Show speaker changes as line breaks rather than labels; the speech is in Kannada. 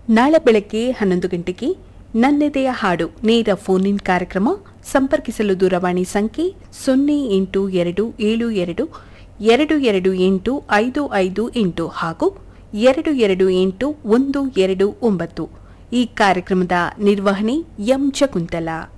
ನಾಳೆ ಬೆಳಗ್ಗೆ 11 ಗಂಟೆಗೆ ನನ್ನೆದೆಯ ಹಾಡು ನೇರ ಫೋನ್ ಇನ್ ಕಾರ್ಯಕ್ರಮ. ಸಂಪರ್ಕಿಸಲು ದೂರವಾಣಿ ಸಂಖ್ಯೆ 082222285528 ಹಾಗೂ 228129. ಈ ಕಾರ್ಯಕ್ರಮದ ನಿರ್ವಹಣೆ ಎಂ ಶಕುಂತಲಾ.